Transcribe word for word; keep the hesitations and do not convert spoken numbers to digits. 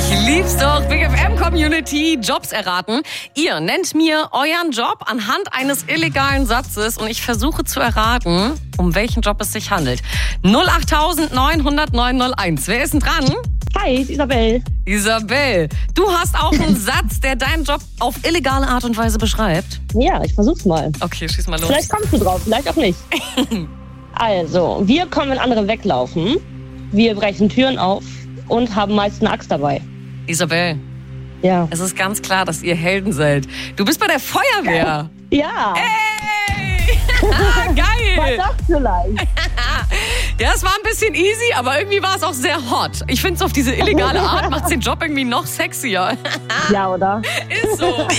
Ich lieb's doch. Big F M Community, Jobs erraten. Ihr nennt mir euren Job anhand eines illegalen Satzes und ich versuche zu erraten, um welchen Job es sich handelt. null acht neun null null neun null eins. Wer ist denn dran? Hi, ist Isabel. Isabel, du hast auch einen Satz, der deinen Job auf illegale Art und Weise beschreibt. Ja, ich versuch's mal. Okay, schieß mal los. Vielleicht kommst du drauf, vielleicht auch nicht. Also, wir kommen, wenn andere weglaufen. Wir brechen Türen auf und haben meist eine Axt dabei. Isabel, Ja. es ist ganz klar, dass ihr Helden seid. Du bist bei der Feuerwehr. Ja. Hey! War Geil! das vielleicht? Ja, es war ein bisschen easy, aber irgendwie war es auch sehr hot. Ich finde, so auf diese illegale Art macht den Job irgendwie noch sexier. Ja, oder? Ist so.